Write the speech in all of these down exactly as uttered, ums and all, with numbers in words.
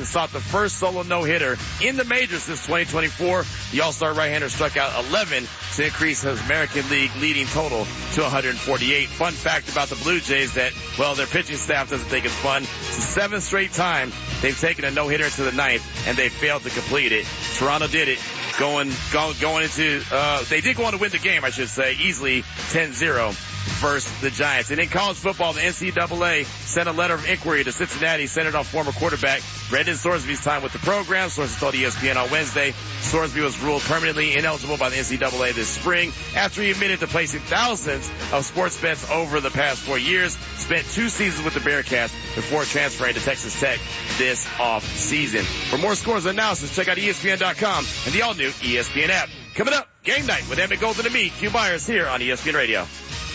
and sought the first solo no-hitter in the majors since twenty twenty-four. The All-Star right-hander struck out eleven to increase his American League leading total to one hundred forty-eight. Fun fact about the Blue Jays that, well, their pitching staff doesn't think it's fun. It's the seventh straight time they've taken a no-hitter into the ninth, and they failed to complete it. Toronto did it. Going, going, going into, uh, they did go on to win the game, I should say, easily ten zero versus the Giants. And in college football, the N C double A sent a letter of inquiry to Cincinnati centered on former quarterback Brendan Sorsby's time with the program. Sources told E S P N on Wednesday Sorsby was ruled permanently ineligible by the N C double A this spring after he admitted to placing thousands of sports bets over the past four years, spent two seasons with the Bearcats before transferring to Texas Tech this off season. For more scores and analysis, check out E S P N dot com and the all-new E S P N app. Coming up, Game Night with Emmett Golden and me, Q Myers, here on E S P N Radio.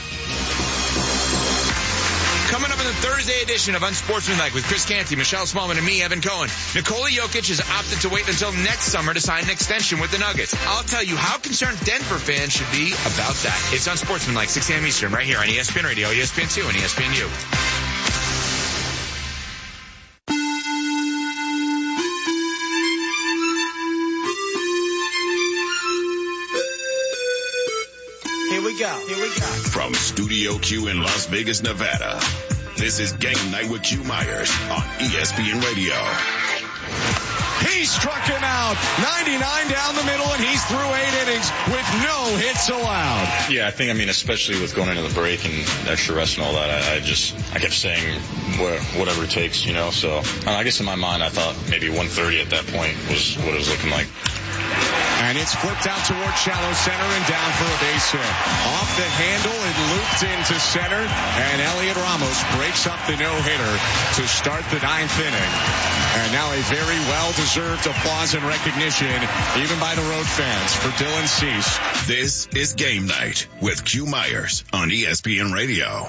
Coming up in the Thursday edition of Unsportsmanlike with Chris Canty, Michelle Smallman, and me, Evan Cohen. Nikola Jokic has opted to wait until next summer to sign an extension with the Nuggets. I'll tell you how concerned Denver fans should be about that. It's Unsportsmanlike, six a.m. Eastern, right here on E S P N Radio, E S P N two, and E S P N U. Here we go. Here we go. From Studio Q in Las Vegas, Nevada, this is Game Night with Q Myers on E S P N Radio. He struck him out. ninety-nine down the middle, and he's through eight innings with no hits allowed. Yeah, I think, I mean, especially with going into the break and extra rest and all that, I, I just, I kept saying whatever it takes, you know. So I guess in my mind, I thought maybe one thirty at that point was what it was looking like. And it's flipped out toward shallow center and down for a base hit. Off the handle, it looped into center, and Elliot Ramos breaks up the no-hitter to start the ninth inning. And now a very well-deserved applause and recognition, even by the road fans, for Dylan Cease. This is Game Night with Q Myers on E S P N Radio.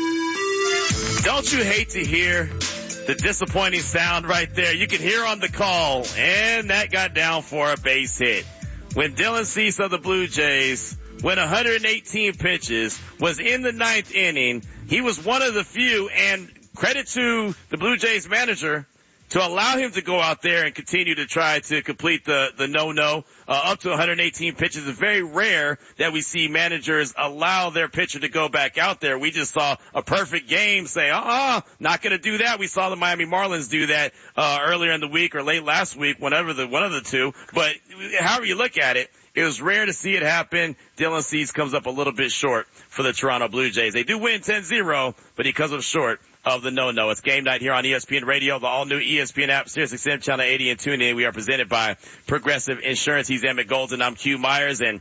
Don't you hate to hear the disappointing sound right there? You can hear on the call, and that got down for a base hit. When Dylan Cease of the Blue Jays went one hundred eighteen pitches, was in the ninth inning, he was one of the few, and credit to the Blue Jays manager, to allow him to go out there and continue to try to complete the, the no-no, uh, up to one hundred eighteen pitches. It's very rare that we see managers allow their pitcher to go back out there. We just saw a perfect game say, uh-uh, not gonna do that. We saw the Miami Marlins do that, uh, earlier in the week or late last week, whenever the, one of the two. But however you look at it, it was rare to see it happen. Dylan Cease comes up a little bit short for the Toronto Blue Jays. They do win ten zero, but he comes up short of the no-no. It's Game Night here on E S P N Radio, the all-new E S P N app, Sirius X M Channel eighty, and tune in. We are presented by Progressive Insurance. He's Emmett Golden. I'm Q Myers, and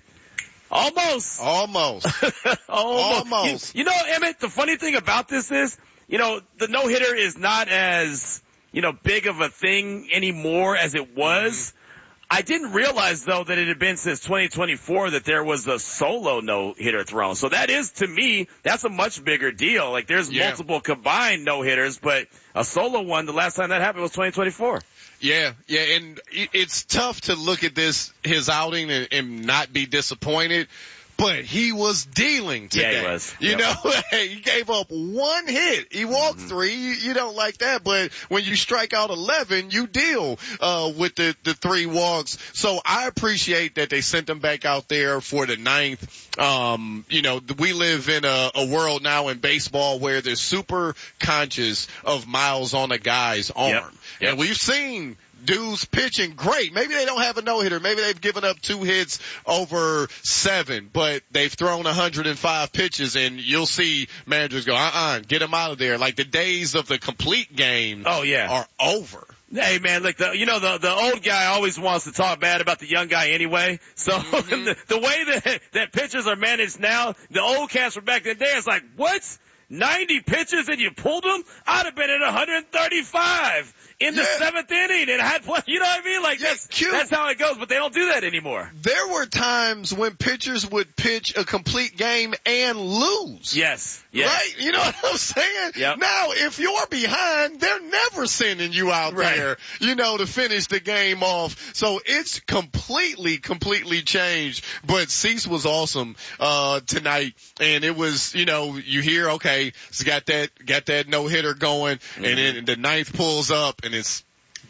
almost. Almost. almost. Almost. You, you know, Emmett, the funny thing about this is, you know, the no-hitter is not as, you know, big of a thing anymore as it was. Mm-hmm. I didn't realize, though, that it had been since twenty twenty-four that there was a solo no-hitter thrown. So that is, to me, that's a much bigger deal. Like, there's yeah. multiple combined no-hitters, but a solo one, the last time that happened was twenty twenty-four. Yeah, yeah, and it's tough to look at this, his outing, and, and not be disappointed. But he was dealing today. Yeah, he was. You yep. know, he gave up one hit. He walked mm-hmm. three. You, you don't like that. But when you strike out eleven, you deal uh with the, the three walks. So I appreciate that they sent him back out there for the ninth. Um, you know, we live in a, a world now in baseball where they're super conscious of miles on a guy's arm. Yep. Yep. And we've seen dudes pitching great. Maybe they don't have a no-hitter. Maybe they've given up two hits over seven, but they've thrown one hundred five pitches, and you'll see managers go, uh-uh, get them out of there. Like, the days of the complete game oh, yeah. are over. Hey, man, like, the, you know, the, the old guy always wants to talk bad about the young guy anyway. So mm-hmm. the, the way that, that pitchers are managed now, the old cats from back in the day, it's like, what? ninety pitches and you pulled them? I'd have been at one hundred thirty-five. In the yeah. seventh inning, and had play, you know what I mean? Like, yeah, that's, cute. That's how it goes, but they don't do that anymore. There were times when pitchers would pitch a complete game and lose. Yes. Yes. Right? You know what I'm saying? Yep. Now, if you're behind, they're never sending you out right. there, you know, to finish the game off. So it's completely, completely changed. But Cease was awesome, uh, tonight. And it was, you know, you hear, okay, it's got that, got that no-hitter going, mm-hmm. and then the ninth pulls up, and it's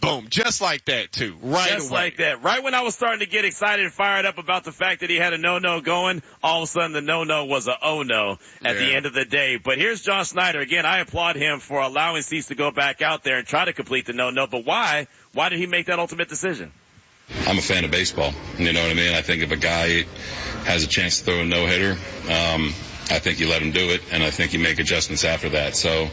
boom, just like that too, right Just away. like that. Right when I was starting to get excited and fired up about the fact that he had a no-no going, all of a sudden the no-no was a oh-no at Yeah. the end of the day. But here's John Schneider. Again, I applaud him for allowing Cease to go back out there and try to complete the no-no. But why? Why did he make that ultimate decision? I'm a fan of baseball. You know what I mean? I think if a guy has a chance to throw a no-hitter, um, I think you let him do it, and I think you make adjustments after that. So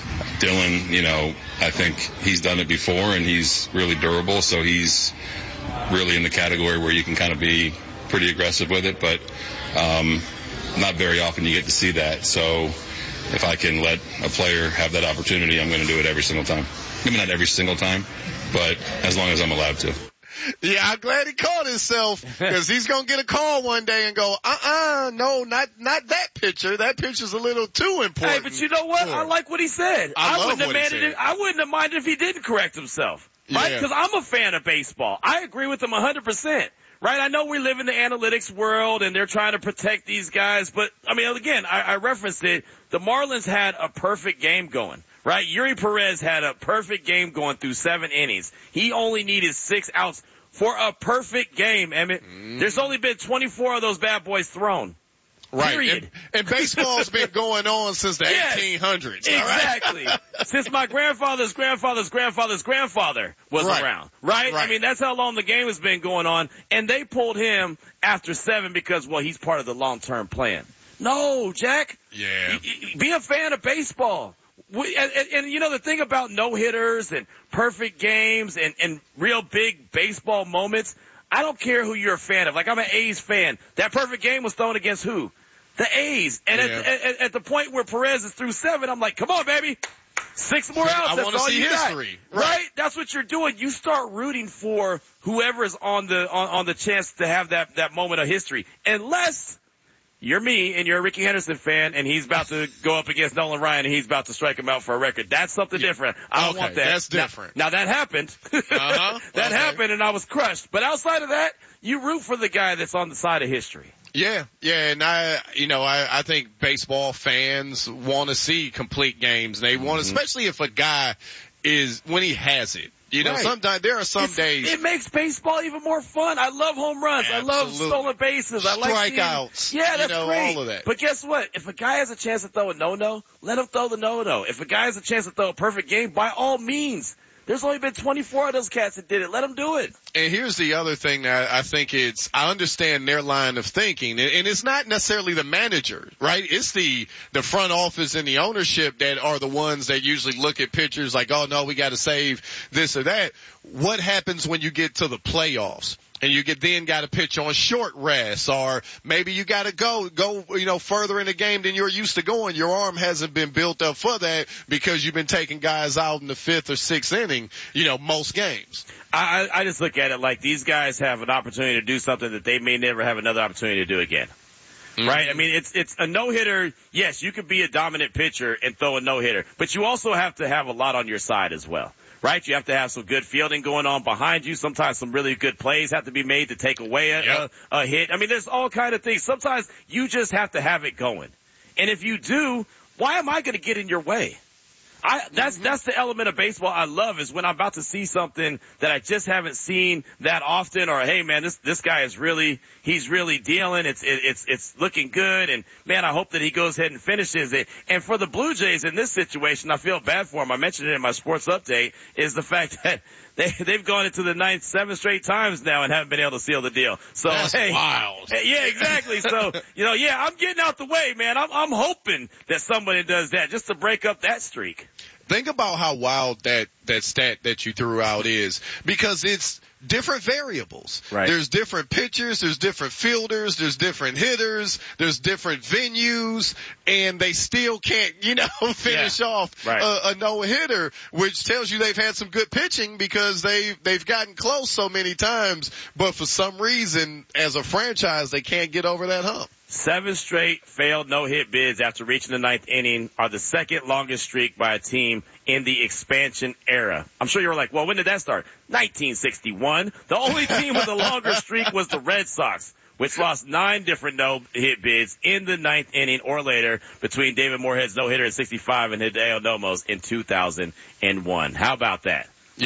Dylan, you know, I think he's done it before, and he's really durable, so he's really in the category where you can kind of be pretty aggressive with it, but um, not very often you get to see that. So if I can let a player have that opportunity, I'm going to do it every single time. Maybe not every single time, but as long as I'm allowed to. Yeah, I'm glad he caught himself because he's going to get a call one day and go, uh-uh, no, not not that pitcher. That pitcher's a little too important. Hey, but you know what? for I him. like what he said. I love wouldn't have what he minded said. it. I wouldn't have minded if he didn't correct himself. Right? Yeah. Because I'm a fan of baseball. I agree with him one hundred percent. Right? I know we live in the analytics world and they're trying to protect these guys, but I mean, again, I, I referenced it. The Marlins had a perfect game going. Right? Yuri Perez had a perfect game going through seven innings. He only needed six outs for a perfect game, Emmett. Mm. There's only been twenty-four of those bad boys thrown. Right. Period. And, and baseball's been going on since the Yes, eighteen hundreds. Exactly. Right? Since my grandfather's grandfather's grandfather's grandfather was Right. around. Right? Right. I mean, that's how long the game has been going on. And they pulled him after seven because, well, he's part of the long-term plan. No, Jack. Yeah. Be a fan of baseball. We, and, and, and you know the thing about no-hitters and perfect games and, and real big baseball moments, I don't care who you're a fan of. Like, I'm an A's fan. That perfect game was thrown against who? The A's. And Yeah. at, at, at the point where Perez is through seven, I'm like, come on, baby. Six more outs. I That's wanna all see you history. got. Right. Right? That's what you're doing. You start rooting for whoever is on the on, on the chance to have that, that moment of history. Unless you're me and you're a Ricky Henderson fan and he's about to go up against Nolan Ryan and he's about to strike him out for a record. That's something different. I don't Okay, want that. that's different. Now, now that happened. Uh-huh. that Okay. happened and I was crushed. But outside of that, you root for the guy that's on the side of history. Yeah, yeah, and I, you know, I, I think baseball fans want to see complete games. They want, Mm-hmm. especially if a guy is, when he has it. You know, Right. sometimes, there are some It's- days. It makes baseball even more fun. I love home runs. I love Absolutely. stolen bases. I like seeing- Strikeouts. Yeah, You that's know, great. all of that. But guess what? If a guy has a chance to throw a no-no, let him throw the no-no. If a guy has a chance to throw a perfect game, by all means. There's only been twenty-four of those cats that did it. Let them do it. And here's the other thing that I think it's, I understand their line of thinking, and, and it's not necessarily the manager, right? It's the, the front office and the ownership that are the ones that usually look at pitchers like, oh no, we got to save this or that. What happens when you get to the playoffs? And you get then got to pitch on short rest, or maybe you got to go go you know further in the game than you're used to going. Your arm hasn't been built up for that because you've been taking guys out in the fifth or sixth inning, you know, most games. I, I just look at it like these guys have an opportunity to do something that they may never have another opportunity to do again. Mm-hmm. Right? I mean, it's, it's a no-hitter. Yes, you could be a dominant pitcher and throw a no-hitter, but you also have to have a lot on your side as well. Right? You have to have some good fielding going on behind you. Sometimes some really good plays have to be made to take away a, Yep. a, a hit. I mean, there's all kind of things. Sometimes you just have to have it going. And if you do, why am I going to get in your way? I, that's, Mm-hmm. that's the element of baseball I love is when I'm about to see something that I just haven't seen that often, or hey man, this, this guy is really, he's really dealing. It's, it, it's, it's looking good. And man, I hope that he goes ahead and finishes it. And for the Blue Jays in this situation, I feel bad for him. I mentioned it in my sports update is the fact that they, they've gone into the ninth seven straight times now and haven't been able to seal the deal. So That's hey, wild. hey, yeah, exactly. So, you know, yeah, I'm getting out the way, man. I'm, I'm hoping that somebody does that just to break up that streak. Think about how wild that, that stat that you threw out is, because it's different variables. Right. There's different pitchers, there's different fielders, there's different hitters, there's different venues, and they still can't, you know, finish Yeah. off Right. a, a no-hitter, which tells you they've had some good pitching because they, they've gotten close so many times, but for some reason, as a franchise, they can't get over that hump. Seven straight failed no-hit bids after reaching the ninth inning are the second longest streak by a team in the expansion era. I'm sure you were like, well, when did that start? nineteen sixty-one. The only team with a longer streak was the Red Sox, which lost nine different no-hit bids in the ninth inning or later between David Moorhead's no-hitter in sixty-five and Hideo Nomo's in two thousand one. How about that? Yeah. Right?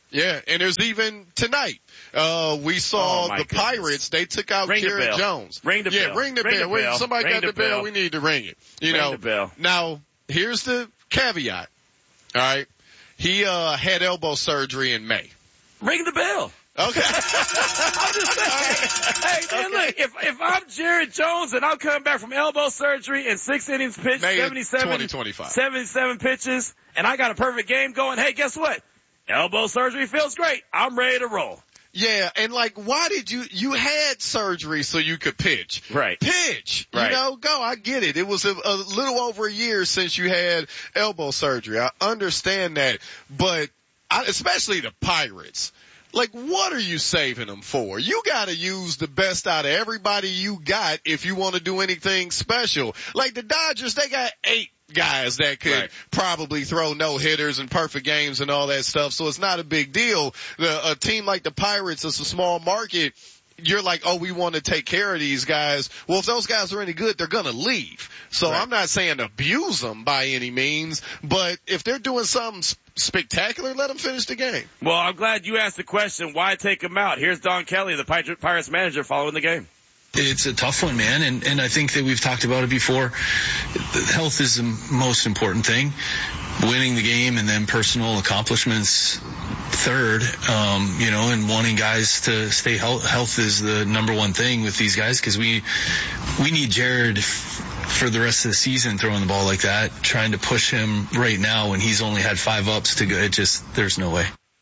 Yeah, and there's even tonight. Uh, we saw Oh, my the goodness. Pirates. They took out Ring the Jared bell. Jones. Ring the yeah, bell. ring the Ring bell. the Wait, bell. somebody Ring got the the bell. bell. We need to ring it. You Ring know. the bell. Now, here's the caveat. All right. He, uh, had elbow surgery in May. Ring the bell. Okay. I'm just saying. Hey, man, look, if, if I'm Jared Jones and I'm coming back from elbow surgery and six innings pitched, May seventy-seven, twenty twenty-five. seventy-seven pitches, and I got a perfect game going, hey, guess what? Elbow surgery feels great. I'm ready to roll. Yeah, and like, why did you, you had surgery so you could pitch. Right. Pitch. Right. You know, go, I get it. It was a, a little over a year since you had elbow surgery. I understand that, but I, especially the Pirates. Like, what are you saving them for? You gotta use the best out of everybody you got if you want to do anything special. Like the Dodgers, they got eight guys that could Right. probably throw no hitters and perfect games and all that stuff. So it's not a big deal. The, a team like the Pirates is a small market. You're like, oh, we want to take care of these guys. Well, if those guys are any good, they're going to leave. So Right. I'm not saying abuse them by any means, but if they're doing something sp- spectacular, let them finish the game. Well, I'm glad you asked the question, why take him out? Here's Don Kelly, the Pir- Pirates manager, following the game. It's a tough one, man, and, and I think that we've talked about it before. Health is the most important thing. Winning the game and then personal accomplishments third, um, you know, and wanting guys to stay health, health is the number one thing with these guys because we, we need Jared for the rest of the season throwing the ball like that, trying to push him right now when he's only had five ups to go. It just, there's no way.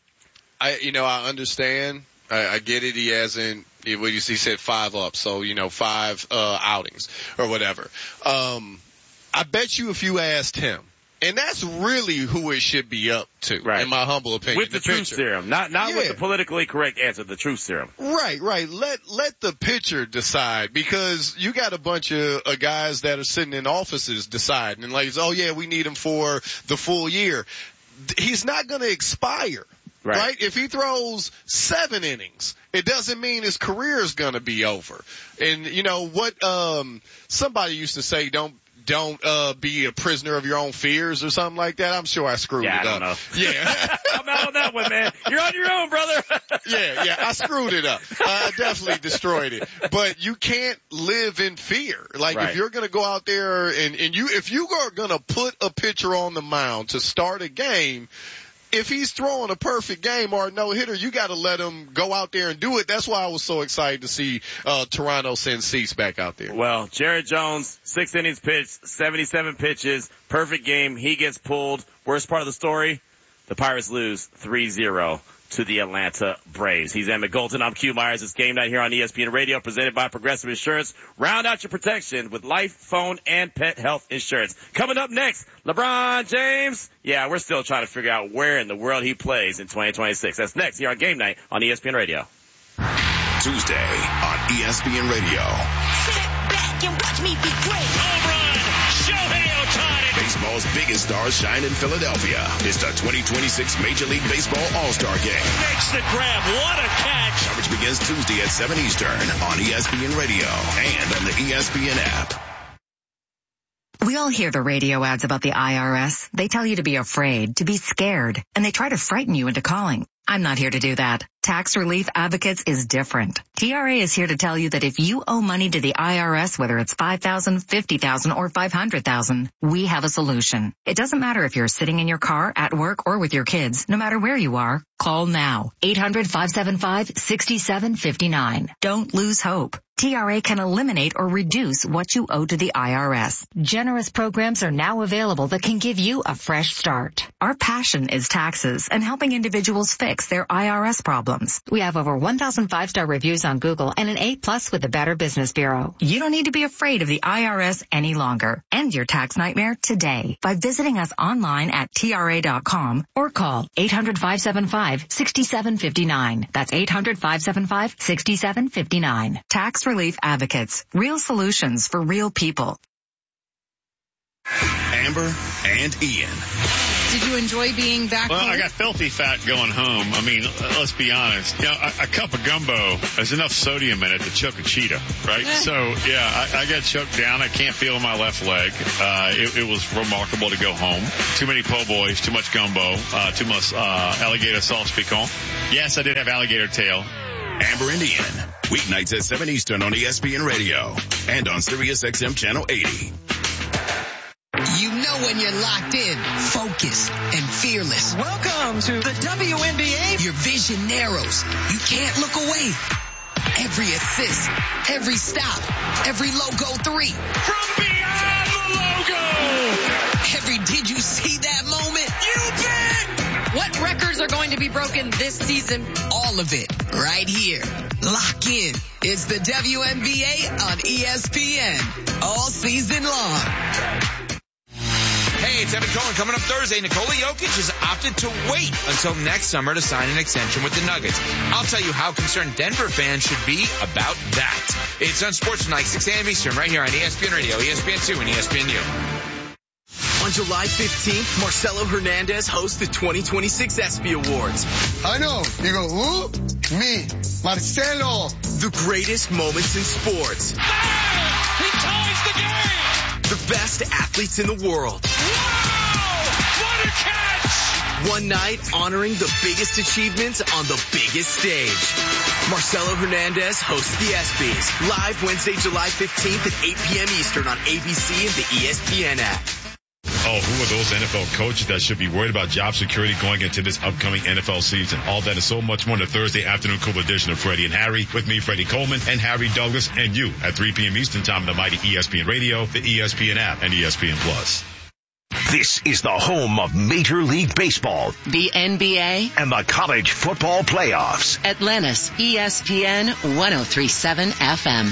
I, you know, I understand. I, I get it. He hasn't, what you see, he said five ups. So, you know, five, uh, outings or whatever. Um, I bet you if you asked him, and that's really who it should be up to, Right. in my humble opinion. With the, truth pitcher. serum, not not with Yeah. the politically correct answer, the truth serum. Right, right. Let let the pitcher decide because you got a bunch of uh, guys that are sitting in offices deciding and like, oh yeah, we need him for the full year. He's not going to expire. Right. Right? If he throws seven innings, it doesn't mean his career is going to be over. And you know what? Um, somebody used to say, don't. Don't uh be a prisoner of your own fears or something like that. I'm sure I screwed Yeah, it I up. don't know. Yeah. I'm out on that one, man. You're on your own, brother. yeah, yeah, I screwed it up. I definitely destroyed it. But you can't live in fear. Like Right. if you're gonna go out there and, and you, if you are gonna put a pitcher on the mound to start a game, if he's throwing a perfect game or a no-hitter, you got to let him go out there and do it. That's why I was so excited to see uh Toronto send Cease back out there. Well, Jared Jones, six innings pitched, seventy-seven pitches, perfect game. He gets pulled. Worst part of the story, the Pirates lose three zero to the Atlanta Braves. He's Emmett Golden. I'm Q Myers. It's game night here on E S P N Radio, presented by Progressive Insurance. Round out your protection with life, phone, and pet health insurance. Coming up next, LeBron James. Yeah, we're still trying to figure out where in the world he plays in twenty twenty-six. That's next here on Game Night on E S P N Radio. Tuesday on E S P N Radio. Sit back and watch me be great. Home run, Shohei Ohtani. Baseball's biggest stars shine in Philadelphia. It's the twenty twenty-six Major League Baseball All-Star Game. Makes the grab. What a catch. Coverage begins Tuesday at seven Eastern on E S P N Radio and on the E S P N app. We all hear the radio ads about the I R S. They tell you to be afraid, to be scared, and they try to frighten you into calling. I'm not here to do that. Tax Relief Advocates is different. T R A is here to tell you that if you owe money to the I R S, whether it's five thousand dollars, fifty thousand dollars, or five hundred thousand dollars, we have a solution. It doesn't matter if you're sitting in your car, at work, or with your kids. No matter where you are, call now. eight hundred, five seven five, six seven five nine. Don't lose hope. T R A can eliminate or reduce what you owe to the I R S. Generous programs are now available that can give you a fresh start. Our passion is taxes and helping individuals fix their I R S problems. We have over one thousand five-star reviews on Google and an A plus with the Better Business Bureau. You don't need to be afraid of the I R S any longer. End your tax nightmare today by visiting us online at T R A dot com or call eight hundred, five seven five, six seven five nine. That's eight hundred, five seven five, six seven five nine. Tax Relief Advocates. Real solutions for real people. Amber and Ian. Did you enjoy being back Well, home? I got filthy fat going home. I mean, let's be honest. You know, a, a cup of gumbo, there's enough sodium in it to choke a cheetah, right? So, yeah, I, I got choked down. I can't feel my left leg. Uh, it, it was remarkable to go home. Too many po' boys, too much gumbo, uh, too much uh, alligator sauce piquant. Yes, I did have alligator tail. Amber and Ian, weeknights at seven Eastern on E S P N Radio and on Sirius X M Channel eighty. You know when you're locked in, focused, and fearless. Welcome to the W N B A. Your vision narrows. You can't look away. Every assist, every stop, every logo three. From beyond the logo. Every did you see that moment? You bet. What records are going to be broken this season? All of it right here. Lock in. It's the W N B A on E S P N all season long. Hey, it's Evan Cohen. Coming up Thursday, Nikola Jokic has opted to wait until next summer to sign an extension with the Nuggets. I'll tell you how concerned Denver fans should be about that. It's on Sports Night, six a.m. Eastern, right here on E S P N Radio, E S P N two, and E S P N U. On July fifteenth, Marcelo Hernandez hosts the twenty twenty-six ESPY Awards. I know. You go, who? Me, Marcelo. The greatest moments in sports. Ah! He ties the game! The best athletes in the world. Wow! What a catch! One night honoring the biggest achievements on the biggest stage. Marcelo Hernandez hosts the ESPYs. Live Wednesday, July fifteenth at eight p.m. Eastern on A B C and the E S P N app. Oh, who are those N F L coaches that should be worried about job security going into this upcoming N F L season? All that and so much more in the Thursday afternoon cool edition of Freddie and Harry. With me, Freddie Coleman, and Harry Douglas, and you at three p.m. Eastern Time on the mighty E S P N Radio, the E S P N app, and E S P N Plus. This is the home of Major League Baseball, the N B A, and the college football playoffs. Atlantis, E S P N one oh three point seven F M.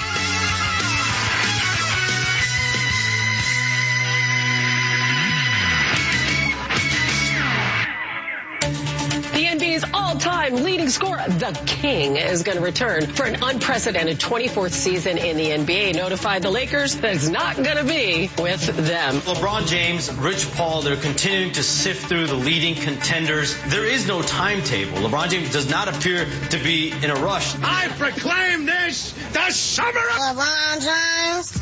All-time leading scorer, the King, is going to return for an unprecedented twenty-fourth season in the N B A. Notified the Lakers that it's not going to be with them. LeBron James, Rich Paul, they're continuing to sift through the leading contenders. There is no timetable. LeBron James does not appear to be in a rush. I proclaim this the summer of LeBron James.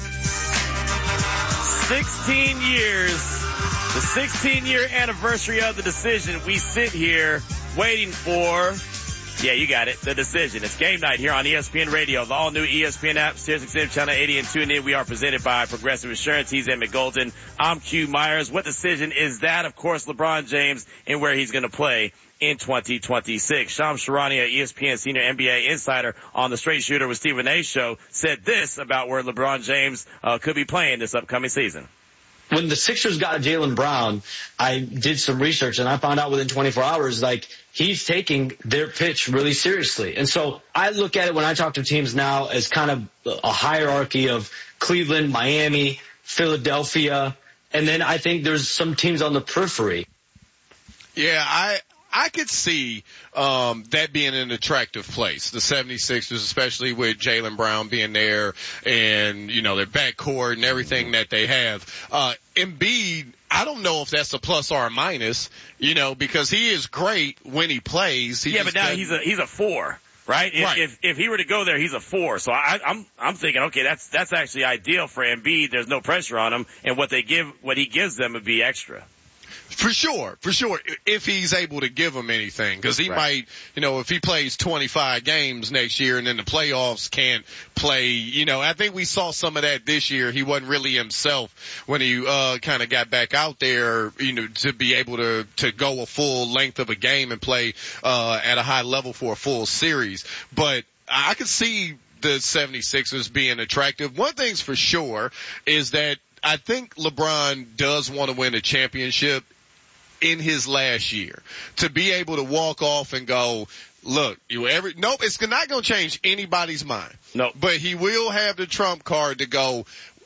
sixteen years, the sixteen-year anniversary of the decision. We sit here waiting for, yeah, you got it, the decision. It's game night here on E S P N Radio, the all-new E S P N app, Sirius X M Channel eighty, and tune in. We are presented by Progressive Insurance. He's Emmett Golden. I'm Q Myers. What decision is that? Of course, LeBron James and where he's going to play in twenty twenty-six. Shams Charania, E S P N senior N B A insider on the Straight Shooter with Stephen A. show, said this about where LeBron James uh, could be playing this upcoming season. When the Sixers got Jaylen Brown, I did some research and I found out within twenty-four hours, like, he's taking their pitch really seriously. And so I look at it when I talk to teams now as kind of a hierarchy of Cleveland, Miami, Philadelphia, and then I think there's some teams on the periphery. Yeah, I, I could see um that being an attractive place. The seventy-sixers, especially with Jaylen Brown being there and, you know, their backcourt and everything that they have. Uh Embiid, I don't know if that's a plus or a minus, you know, because he is great when he plays. He yeah, but now doesn't... he's a he's a four. Right? If, right. if if he were to go there, he's a four. So I, I'm I'm thinking, okay, that's that's actually ideal for Embiid. There's no pressure on him, and what they give, what he gives them, would be extra. For sure, for sure, if he's able to give them anything, because he right. might, you know, if he plays twenty-five games next year and then the playoffs can't play, you know, I think we saw some of that this year. He wasn't really himself when he uh kind of got back out there, you know, to be able to to go a full length of a game and play uh at a high level for a full series. But I could see the seventy-sixers being attractive. One thing's for sure is that I think LeBron does want to win a championship in his last year, to be able to walk off and go, look, you ever, nope, it's not going to change anybody's mind. No, but he will have the trump card to go,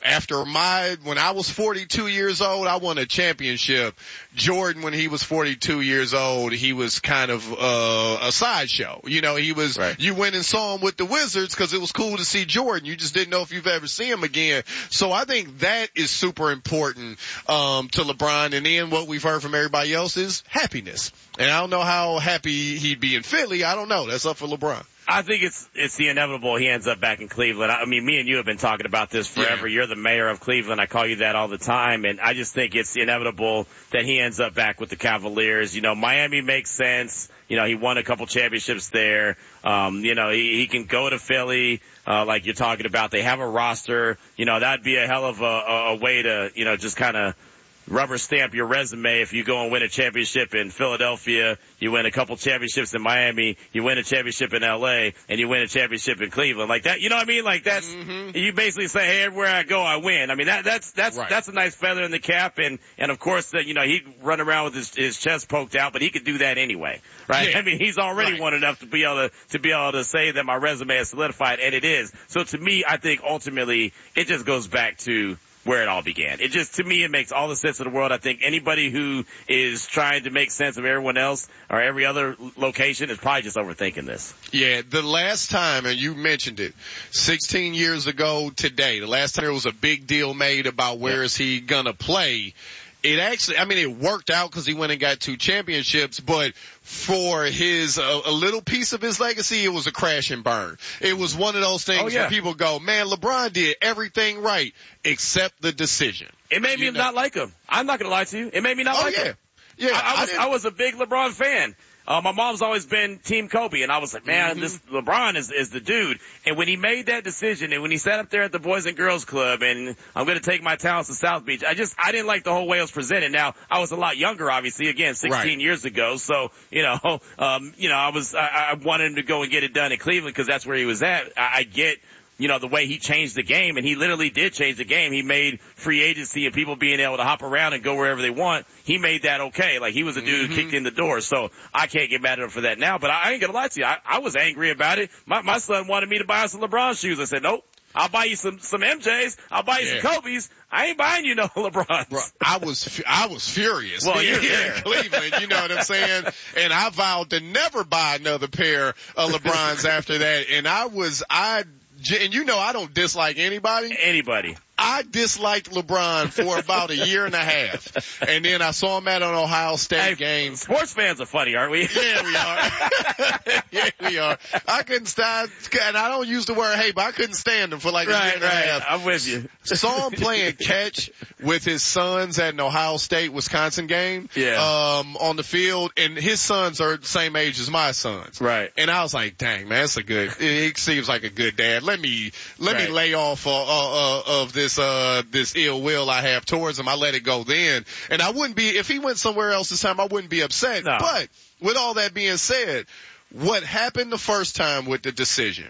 after my, when I was forty-two years old, I won a championship. Jordan, when he was forty-two years old, he was kind of, uh, a sideshow. You know, he was, right. You went and saw him with the Wizards because it was cool to see Jordan. You just didn't know if you've ever seen him again. So I think that is super important, um, to LeBron. And then what we've heard from everybody else is happiness. And I don't know how happy he'd be in Philly. I don't know. That's up for LeBron. I think it's it's the inevitable he ends up back in Cleveland. I mean, me and you have been talking about this forever. Yeah. You're the mayor of Cleveland. I call you that all the time. And I just think it's inevitable that he ends up back with the Cavaliers. You know, Miami makes sense. You know, he won a couple championships there. Um, you know, he, he can go to Philly, uh, like you're talking about. They have a roster. You know, that'd be a hell of a, a, a way to, you know, just kind of rubber stamp your resume. If you go and win a championship in Philadelphia, you win a couple championships in Miami, you win a championship in L A, and you win a championship in Cleveland. Like that, you know what I mean? Like that's, mm-hmm. You basically say, hey, everywhere I go, I win. I mean, that, that's, that's, right. That's a nice feather in the cap. And, and of course, that, you know, he'd run around with his, his chest poked out, but he could do that anyway, right? Yeah. I mean, he's already right. won enough to be able to, to be able to say that my resume is solidified, and it is. So to me, I think ultimately it just goes back to where it all began. It just, to me, it makes all the sense in the world. I think anybody who is trying to make sense of everyone else or every other location is probably just overthinking this. Yeah, the last time, and you mentioned it, sixteen years ago today, the last time there was a big deal made about where yeah. is he gonna play, it actually, I mean, it worked out because he went and got two championships, but for his, uh, a little piece of his legacy, it was a crash and burn. It was one of those things oh, yeah. where people go, man, LeBron did everything right except the decision. It made me you know? not like him. I'm not going to lie to you. It made me not oh, like yeah. him. Yeah, I, I was, I, I was a big LeBron fan. Uh, my mom's always been Team Kobe, and I was like, man, mm-hmm. this LeBron is, is the dude. And when he made that decision, and when he sat up there at the Boys and Girls Club, and I'm going to take my talents to South Beach, I just, I didn't like the whole way it was presented. Now, I was a lot younger, obviously, again, sixteen right. years ago. So, you know, um, you know, I was, I, I wanted him to go and get it done in Cleveland because that's where he was at. I, I get, you know, the way he changed the game, and he literally did change the game. He made free agency and people being able to hop around and go wherever they want. He made that okay. Like, he was a dude mm-hmm. who kicked in the door. So I can't get mad at him for that now, but I, I ain't gonna lie to you. I, I was angry about it. My, my son wanted me to buy some LeBron shoes. I said, nope. I'll buy you some, some M Js. I'll buy you yeah. some Kobe's. I ain't buying you no LeBrons. Bro, I was, I was furious. Well, you're here in Cleveland, you know what I'm saying? And I vowed to never buy another pair of LeBrons after that. And I was, I, and you know I don't dislike anybody. Anybody. I disliked LeBron for about a year and a half. And then I saw him at an Ohio State hey, game. Sports fans are funny, aren't we? Yeah, we are. yeah, we are. I couldn't stand, and I don't use the word hate, but I couldn't stand him for like right, a year and right. a half. I'm with you. Saw him playing catch with his sons at an Ohio State Wisconsin game. Yeah. Um, on the field, and his sons are the same age as my sons. Right. And I was like, dang, man, that's a good, he seems like a good dad. Let me, let right. me lay off, uh, uh, uh, of this, uh, this ill will I have towards him. I let it go then. And I wouldn't be, if he went somewhere else this time, I wouldn't be upset. No. But with all that being said, what happened the first time with the decision?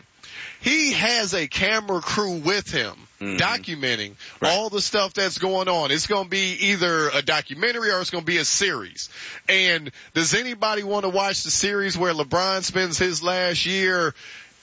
He has a camera crew with him mm-hmm. documenting right. all the stuff that's going on. It's going to be either a documentary or it's going to be a series. And does anybody want to watch the series where LeBron spends his last year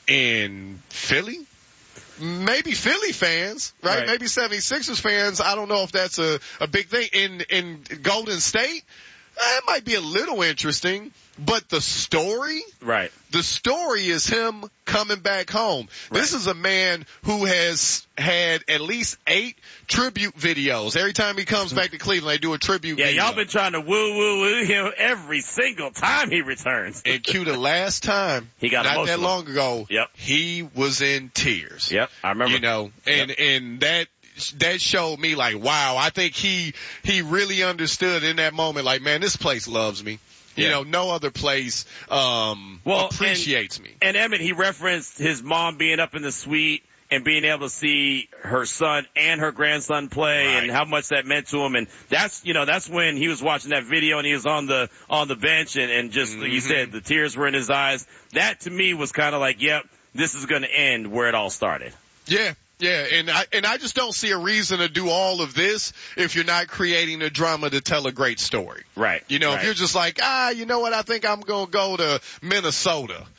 in Philly? Maybe Philly fans, right? right? Maybe seventy-sixers fans. I don't know if that's a, a big thing. In, in Golden State, that might be a little interesting, but the story, right? The story is him coming back home. Right. This is a man who has had at least eight tribute videos. Every time he comes back to Cleveland, they do a tribute yeah, video. Yeah, y'all been trying to woo woo woo him every single time he returns. And Q, the last time, he got not emotional. that long ago, yep. he was in tears. Yep, I remember. You know, and, yep. and that, that showed me like, wow, I think he, he really understood in that moment, like, man, this place loves me. You yeah. know, no other place, um, well, appreciates and, me. And Emmett, he referenced his mom being up in the suite and being able to see her son and her grandson play right. and how much that meant to him. And that's, you know, that's when he was watching that video and he was on the, on the bench and, and just, mm-hmm. like you said, the tears were in his eyes. That to me was kind of like, yep, this is going to end where it all started. Yeah. Yeah, and I, and I just don't see a reason to do all of this if you're not creating the drama to tell a great story. Right. You know, right. if you're just like, ah, you know what, I think I'm going to go to Minnesota. Right.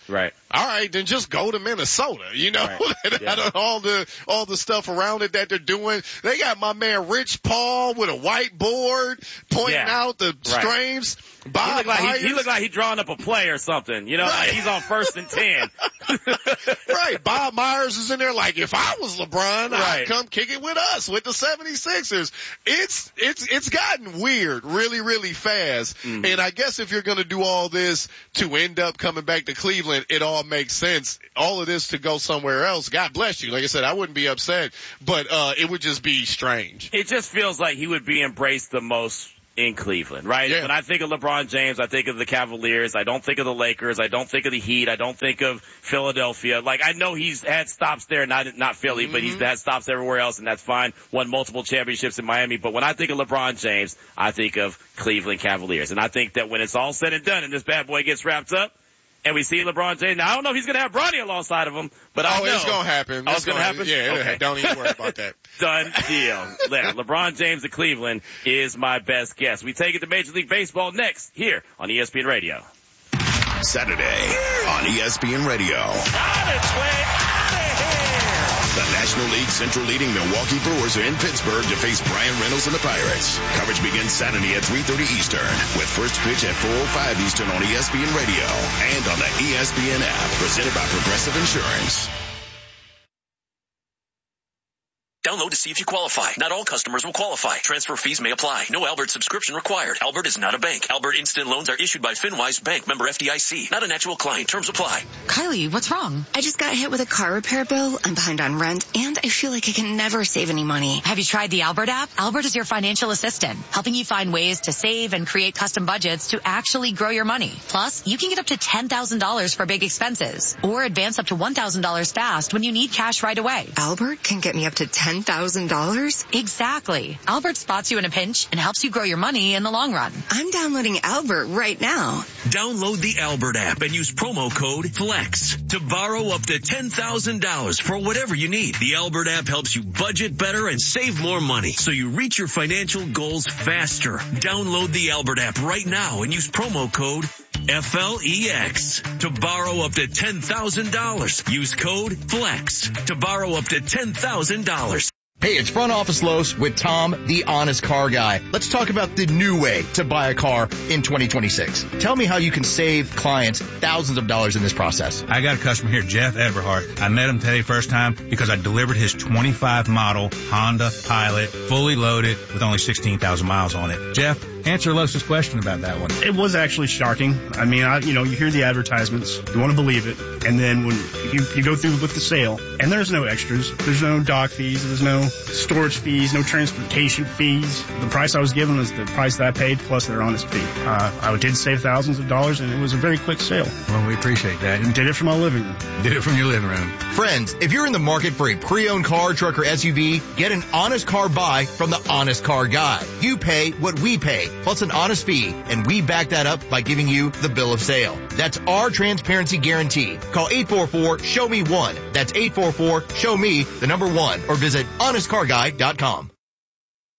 all right, then just go to Minnesota. You know, right. yeah. all the all the stuff around it that they're doing. They got my man Rich Paul with a whiteboard pointing yeah. out the right. strengths. Bob he looked like he, he looked like he drawing up a play or something. You know, right. like he's on first and ten. Right. Bob Myers is in there like, if I was LeBron, right. I'd come kick it with us, with the seventy-sixers. It's, it's, it's gotten weird really, really fast. Mm-hmm. And I guess if you're going to do all this to end up coming back to Cleveland, it all makes sense. All of this to go somewhere else. God bless you. Like I said, I wouldn't be upset, but, uh, it would just be strange. It just feels like he would be embraced the most in Cleveland, right? Yeah. When I think of LeBron James, I think of the Cavaliers. I don't think of the Lakers. I don't think of the Heat. I don't think of Philadelphia. Like, I know he's had stops there, not not Philly, mm-hmm. but he's had stops everywhere else, and that's fine. Won multiple championships in Miami. But when I think of LeBron James, I think of Cleveland Cavaliers. And I think that when it's all said and done and this bad boy gets wrapped up, and we see LeBron James. Now, I don't know if he's going to have Bronny alongside of him, but I oh, know. it's going to happen. Oh, it's going to happen? Yeah, okay. Don't even worry about that. Done deal. Le- LeBron James of Cleveland is my best guess. We take it to Major League Baseball next here on E S P N Radio. Saturday on E S P N Radio. On its way out of here. The National League Central leading Milwaukee Brewers are in Pittsburgh to face Brian Reynolds and the Pirates. Coverage begins Saturday at three thirty Eastern with first pitch at four oh five Eastern on E S P N Radio and on the E S P N app, presented by Progressive Insurance. Download to see if you qualify. Not all customers will qualify. Transfer fees may apply. No Albert subscription required. Albert is not a bank. Albert Instant Loans are issued by FinWise Bank, member F D I C. Not an actual client. Terms apply. Kylie, what's wrong? I just got hit with a car repair bill. I'm behind on rent, and I feel like I can never save any money. Have you tried the Albert app? Albert is your financial assistant, helping you find ways to save and create custom budgets to actually grow your money. Plus, you can get up to ten thousand dollars for big expenses, or advance up to one thousand dollars fast when you need cash right away. Albert can get me up to ten thousand dollars? Exactly. Albert spots you in a pinch and helps you grow your money in the long run. I'm downloading Albert right now. Download the Albert app and use promo code FLEX to borrow up to ten thousand dollars for whatever you need. The Albert app helps you budget better and save more money so you reach your financial goals faster. Download the Albert app right now and use promo code F L E X to borrow up to ten thousand dollars. Use code FLEX to borrow up to ten thousand dollars. Hey, it's Front Office Los with Tom, the honest car guy. Let's talk about the new way to buy a car in twenty twenty-six. Tell me how you can save clients thousands of dollars in this process. I got a customer here, Jeff Everhart. I met him today first time because I delivered his twenty-five model Honda Pilot, fully loaded with only sixteen thousand miles on it. Jeff, answer Los's question about that one. It was actually shocking. I mean, I, you know, you hear the advertisements, you want to believe it, and then when you, you go through with the sale, and there's no extras, there's no dock fees, there's no storage fees, no transportation fees. The price I was given was the price that I paid plus their honest fee. Uh, I did save thousands of dollars, and it was a very quick sale. Well, we appreciate that. And did it from my living room. Did it from your living room. Friends, if you're in the market for a pre-owned car, truck, or S U V, get an honest car buy from the Honest Car Guy. You pay what we pay, plus an honest fee, and we back that up by giving you the bill of sale. That's our transparency guarantee. Call eight four four, show me one. That's eight four four, show me the number one, or visit honest car guy dot com.